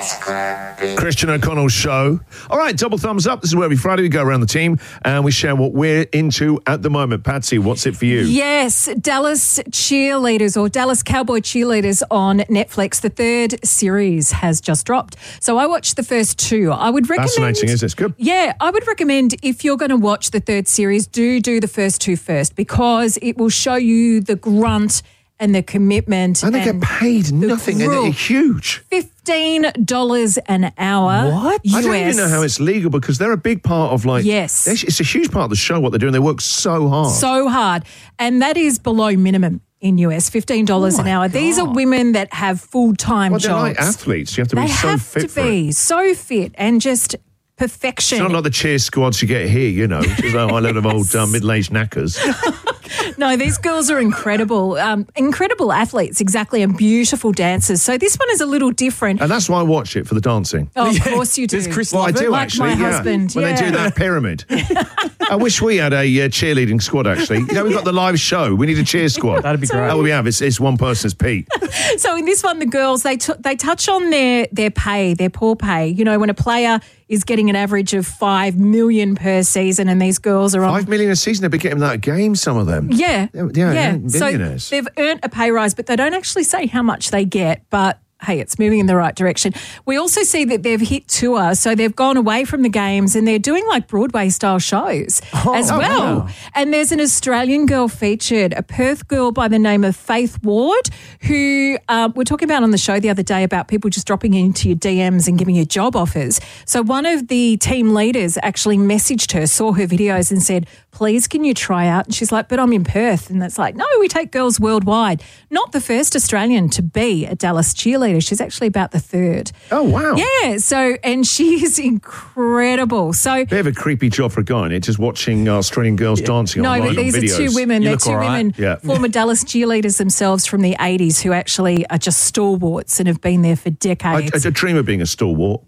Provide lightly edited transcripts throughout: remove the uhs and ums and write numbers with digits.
Christian O'Connell Show. All right, double thumbs up. This is where every Friday we go around the team and we share what we're into at the moment. Patsy, what's it for you? Yes, Dallas Cheerleaders or Dallas Cowboy Cheerleaders on Netflix. The third series has just dropped. So I watched the first two. I would recommend... Fascinating, is this? Good. Yeah, I would recommend if you're going to watch the third series, do the first two first because it will show you the grunt and the commitment. And they get paid nothing and they're huge. $15 an hour. What? US. I don't even know how it's legal because they're a big part of Yes. It's a huge part of the show what they're doing. They work so hard. So hard. And that is below minimum in US, $15 an hour. These are women that have full-time jobs. They're like athletes. You have to be so fit for it. They have to be so fit and just perfection. It's not like the cheer squads you get here, you know, just a lot of old middle-aged knackers. No, these girls are incredible. Incredible athletes, exactly, and beautiful dancers. So this one is a little different. And that's why I watch it, for the dancing. Oh, of course you do. Does Chris Well, I love do it? Like actually, my husband, When they do that pyramid. I wish we had a cheerleading squad, actually. You know, we've got the live show. We need a cheer squad. That'd be great. Oh, we have. It's one person's Pete. So in this one, the girls, they touch on their pay, their poor pay. You know, when a player is getting an average of $5 million per season and these girls are on... $5 million a season, they'd be getting that game, some of them. Yeah. So billionaires. they've earned a pay rise, but they don't actually say how much they get, but... Hey, it's moving in the right direction. We also see that they've hit tour, so they've gone away from the games and they're doing like Broadway-style shows as well. Wow. And there's an Australian girl featured, a Perth girl by the name of Faith Ward, who we're talking about on the show the other day about people just dropping into your DMs and giving you job offers. So one of the team leaders actually messaged her, saw her videos and said, please, can you try out? And she's like, but I'm in Perth. And that's like, no, we take girls worldwide. Not the first Australian to be a Dallas cheerleader. She's actually about the third. Oh, wow. Yeah. So, and she is incredible. So, Bit of a creepy job for a guy, isn't it? Just watching Australian girls dancing online but these on videos. are two women. You They're look two all right. women, Yeah. former Dallas cheerleaders themselves from the 80s who actually are just stalwarts and have been there for decades. I dream of being a stalwart.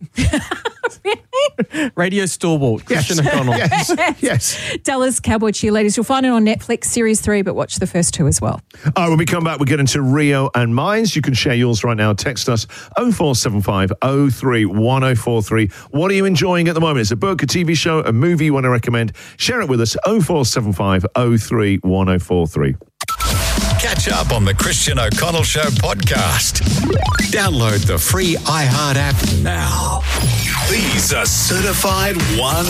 Radio stalwart, Christian O'Connell. Yes. Dallas Cowboy Cheerleaders. You'll find it on Netflix, Series 3, but watch the first two as well. All right, when we come back, we'll get into Rio and Mines. You can share yours right now. Text us 0475 03 1043. What are you enjoying at the moment? It's a book, a TV show, a movie you want to recommend. Share it with us, 0475 03 1043. Catch up on the Christian O'Connell Show podcast. Download the free iHeart app now. These are certified 1